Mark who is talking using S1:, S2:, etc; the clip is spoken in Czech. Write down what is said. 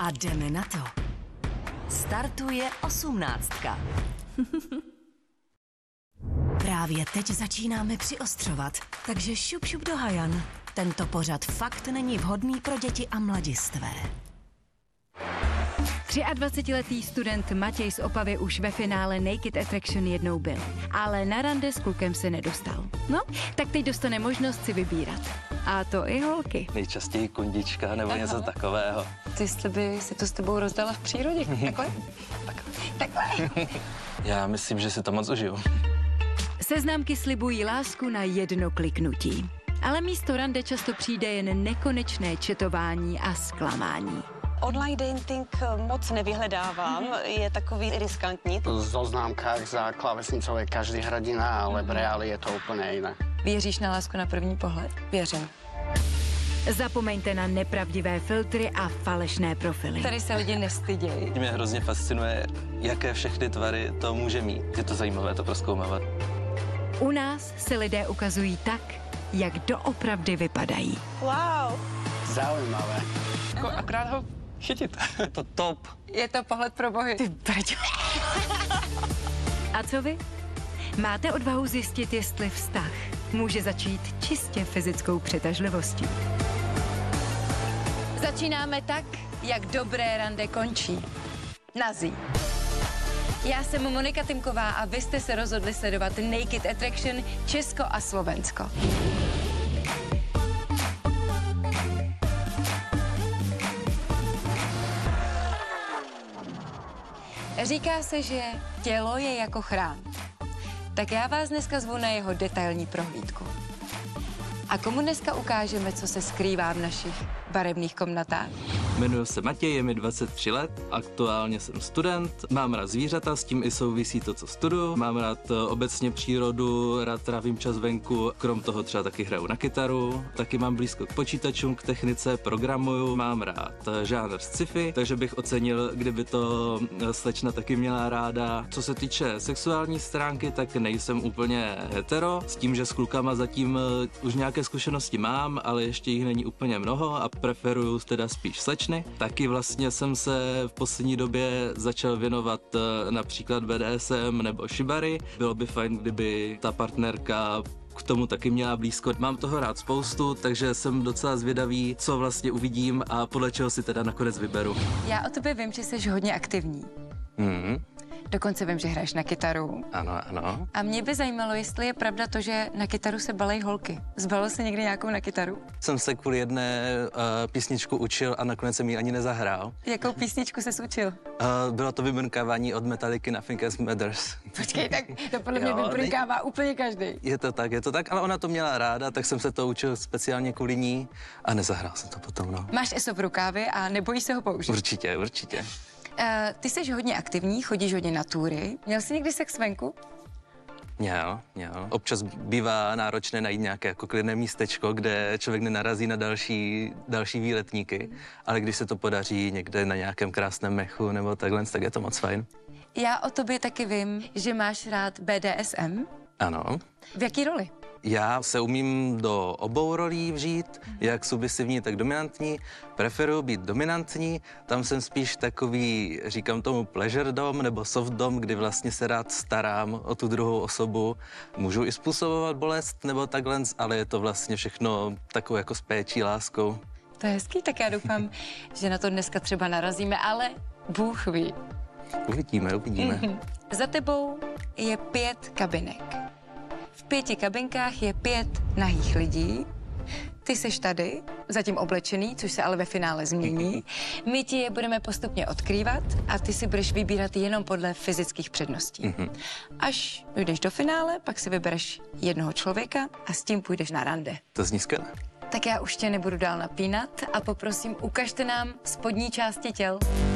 S1: A jdeme na to. Startuje 18. Právě teď začínáme přiostřovat, takže šup šup do hajan. Tento pořad fakt není vhodný pro děti a mladistvé.
S2: 23letý student Matěj z Opavy už ve finále Naked Attraction jednou byl, ale na rande s klukem se nedostal. No, tak teď dostane možnost si vybírat. A to i holky.
S3: Nejčastěji kondička nebo něco takového.
S4: Jestli by si to s tebou rozdala v přírodě. Takhle? Takhle.
S3: Já myslím, že si to moc užiju.
S2: Seznamky slibují lásku na jedno kliknutí. Ale místo rande často přijde jen nekonečné četování a zklamání.
S4: Online dating moc nevyhledávám, je takový riskantní.
S5: V zoznámkách za klávesnicou je každý hrdina, ale v reáli je to úplně jiné.
S4: Věříš na lásku na první pohled? Věřím.
S2: Zapomeňte na nepravdivé filtry a falešné profily.
S4: Tady se lidi nestydějí.
S3: Mě hrozně fascinuje, jaké všechny tvary to může mít. Je to zajímavé to prozkoumávat.
S2: U nás se lidé ukazují tak, jak doopravdy vypadají.
S4: Wow.
S5: Zaujímavé.
S3: Akorát ho chytit. To top.
S4: Je to pohled pro bohy. Ty brďo.
S2: A co vy? Máte odvahu zjistit, jestli vztah může začít čistě fyzickou přitažlivostí? Začínáme tak, jak dobré rande končí. Nazí. Já jsem Monika Tymková a vy jste se rozhodli sledovat Naked Attraction Česko a Slovensko. Říká se, že tělo je jako chrám. Tak já vás dneska zvu na jeho detailní prohlídku. A komu dneska ukážeme, co se skrývá v našich barevných komnatách?
S3: Jmenuji se Matěj, je mi 23 let, aktuálně jsem student, mám rád zvířata, s tím i souvisí to, co studuju. Mám rád obecně přírodu, rád trávím čas venku, krom toho třeba taky hraju na kytaru, taky mám blízko k počítačům, k technice, programuju, mám rád žánr sci-fi, takže bych ocenil, kdyby to slečna taky měla ráda. Co se týče sexuální stránky, tak nejsem úplně hetero, s tím, že s klukama zatím už nějaké zkušenosti mám, ale ještě jich není úplně mnoho a preferuju teda spíš slečny. Taky vlastně jsem se v poslední době začal věnovat například BDSM nebo shibari. Bylo by fajn, kdyby ta partnerka k tomu taky měla blízko. Mám toho rád spoustu, takže jsem docela zvědavý, co vlastně uvidím a podle čeho si teda nakonec vyberu.
S4: Já o tobě vím, že jsi hodně aktivní. Dokonce vím, že hraješ na kytaru.
S3: Ano, ano.
S4: A mě by zajímalo, jestli je pravda to, že na kytaru se balej holky. Zbalil jsi někdy nějakou na kytaru?
S3: Jsem se kvůli jedné písničku učil a nakonec jsem ji ani nezahrál.
S4: Jakou písničku ses učil?
S3: Bylo to vybrnkávání od Metallicy Nothing Else Matters.
S4: Počkej, tak to podle mě vybrnkává úplně každý.
S3: Je to tak, ale ona to měla ráda, tak jsem se to učil speciálně kvůli ní a nezahrál jsem to potom, no.
S4: Máš ESO v rukávě a nebojíš se ho použít?
S3: Určitě, určitě.
S4: Ty jsi hodně aktivní, chodíš hodně na túry. Měl jsi někdy sex venku?
S3: Měl. Občas bývá náročné najít nějaké jako klidné místečko, kde člověk nenarazí na další výletníky, ale když se to podaří někde na nějakém krásném mechu nebo takhle, tak je to moc fajn.
S4: Já o tobě taky vím, že máš rád BDSM.
S3: Ano.
S4: V jaký roli?
S3: Já se umím do obou rolí vžít, jak submisivní, tak dominantní. Preferuji být dominantní, tam jsem spíš takový, říkám tomu pleasure dom nebo soft dom, kdy vlastně se rád starám o tu druhou osobu. Můžu i způsobovat bolest nebo takhle, ale je to vlastně všechno takovou jako s péčí, láskou.
S4: To je hezký, tak já doufám, že na to dneska třeba narazíme, ale Bůh ví.
S3: Uvidíme.
S4: Za tebou je 5 kabinek. V 5 kabinkách je 5 nahých lidí. Ty seš tady, zatím oblečený, což se ale ve finále změní. My ti je budeme postupně odkrývat a ty si budeš vybírat jenom podle fyzických předností. Až jdeš do finále, pak si vybereš jednoho člověka a s tím půjdeš na rande.
S3: To zní skvěle.
S4: Tak já už tě nebudu dál napínat a poprosím, ukažte nám spodní části těl.